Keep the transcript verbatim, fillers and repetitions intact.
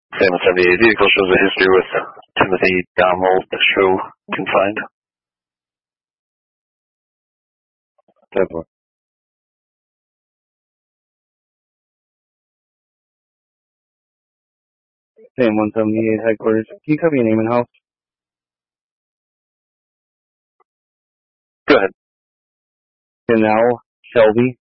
Same one seventy-eight. Vehicle shows a history with Timothy Domwell, show confined. Definitely. Same one seventy-eight headquarters. Can you cover your name and house? Go ahead. Janelle Shelby.